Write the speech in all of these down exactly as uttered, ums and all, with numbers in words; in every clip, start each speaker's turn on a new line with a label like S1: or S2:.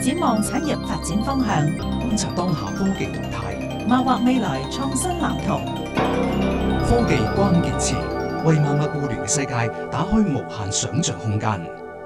S1: 展望產業發展方向，
S2: 觀察當下科技動態，
S1: 謀劃未來創新藍圖。
S2: 科技關鍵詞，為萬物互聯嘅世界打開無限想像空間。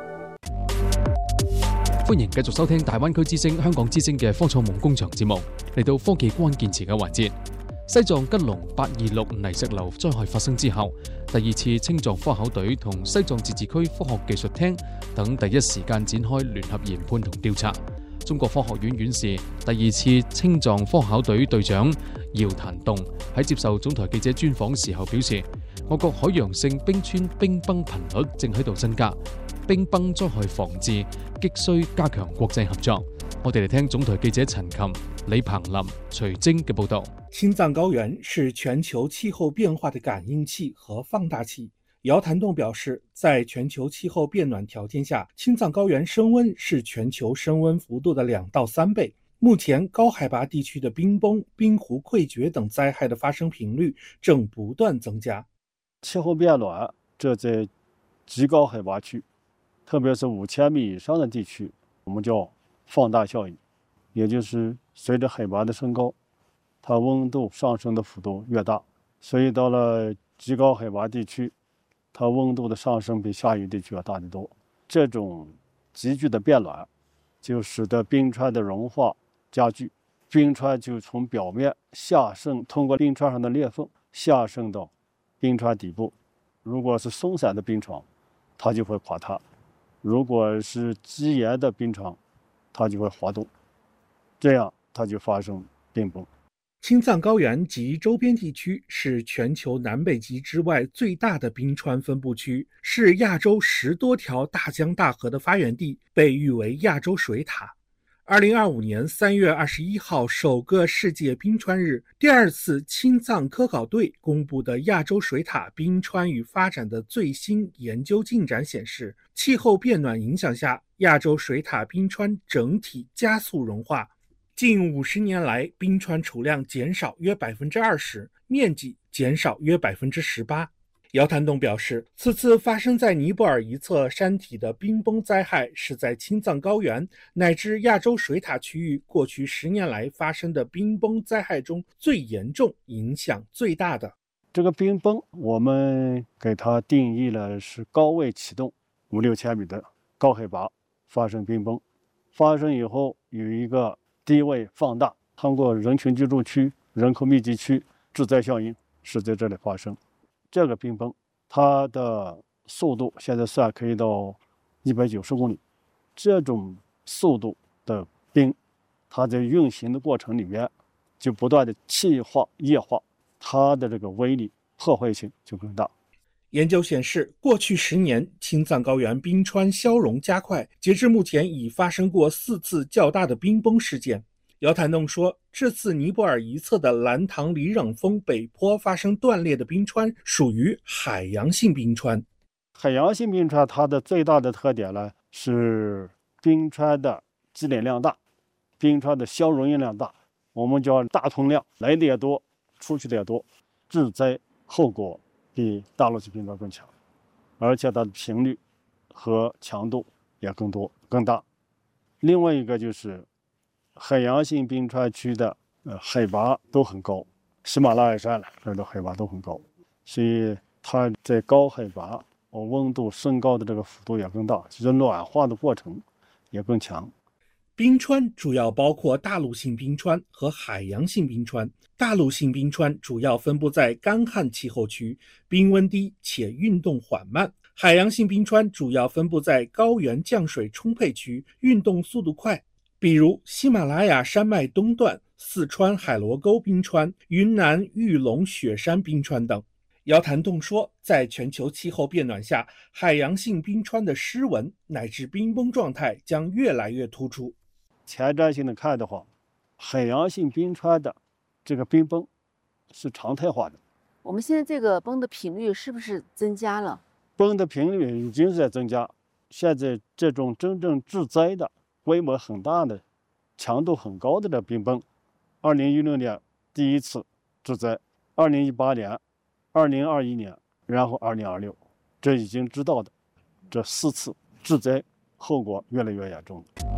S3: 歡迎繼續收聽大灣區之聲、香港之聲嘅科創夢工場節目。嚟到科技關鍵詞嘅環節，西藏吉隆八二六泥石流災害發生之後，第二次青藏科考隊同西藏自治區科學技術廳等第一時間展開聯合研判同調查。中國科學院院士、第二次青藏科考隊隊長姚檀棟喺接受總台記者專訪時候表示，我國海洋性冰川冰崩頻率正喺度增加，冰崩災害防治急需加強國際合作。我哋嚟聽總台記者陳琴、李鵬林、徐晶嘅報道。
S4: 青藏高原是全球氣候變化的感應器和放大器。姚檀棟表示，在全球氣候變暖條件下，青藏高原升溫是全球升溫幅度的兩到三倍。目前高海拔地區的冰崩、冰湖潰決等災害的發生頻率正不斷增加。
S5: 氣候變暖，這在極高海拔區，特別是五千米以上的地區，我們叫放大效應，也就是隨着海拔的升高，它溫度上升的幅度越大，所以到了極高海拔地區，它溫度的上升比下游地區要大得多。這種急劇的變暖，就使得冰川的融化加劇，冰川就從表面下滲，通過冰川上的裂縫下滲到冰川底部。如果是鬆散的冰床，它就會垮塌；如果是積岩的冰床，它就會滑動，這樣它就發生冰崩。
S4: 青藏高原及周邊地區是全球南北極之外最大的冰川分布區，是亞洲十多條大江大河的發源地，被譽為亞洲水塔。二零二五年三月二十一號首個世界冰川日，第二次青藏科考隊公布的亞洲水塔冰川與發展的最新研究進展顯示，氣候變暖影響下，亞洲水塔冰川整體加速融化。近五十年來，冰川儲量減少約百分之二十，面積減少約百分之十八。姚檀棟表示，此次發生在尼泊爾一側山體的冰崩災害，是在青藏高原乃至亞洲水塔區域過去十年來發生的冰崩災害中最嚴重、影響最大的。
S5: 這個冰崩，我們給它定義了是高位啟動，五六千米的高海拔發生冰崩，發生以後有一個低位放大，通過人群居住區、人口密集區致災效應是在這裡發生。這個冰崩，它的速度現在算可以到一百九十公里。這種速度的冰，它在運行的過程裡面就不斷的氣化、液化，它的這個威力、破壞性就更大。
S4: 研究顯示，過去十年，青藏高原冰川消融加快，截至目前已發生過四次較大的冰崩事件。姚檀棟說，這次尼泊爾一側的蘭塘里忍峰北坡發生斷裂的冰川屬於海洋性冰川。
S5: 海洋性冰川它的最大的特點呢，是冰川的積累量大，冰川的消融量大，我們叫大通量，來的也多，出去的也多，致災後果比大陸性冰川更強，而且它的頻率和強度也更多更大。另外一個就是海洋性冰川區的呃海拔都很高，喜馬拉雅山了這的海拔都很高，所以它在高海拔哦溫度升高的這個幅度也更大，其實暖化的過程也更強。
S4: 冰川主要包括大陸性冰川和海洋性冰川。大陸性冰川主要分布在乾旱氣候區，冰溫低且運動緩慢。海洋性冰川主要分布在高原降水充沛區，運動速度快。比如喜馬拉雅山脈東段、四川海螺溝冰川、雲南玉龍雪山冰川等。姚檀棟說，在全球氣候變暖下，海洋性冰川的濕紋乃至冰崩狀態將越來越突出。
S5: 前瞻性的看的話，海洋性冰川的這個冰崩是常態化的。
S6: 我們現在這個崩的頻率是不是增加了？
S5: 崩的頻率已經在增加，現在這種真正致災的規模很大的、強度很高的這冰崩，二零一六年第一次致災，二零一八年、二零二一年，然後二零二六，這已經知道的這四次致災後果越來越嚴重。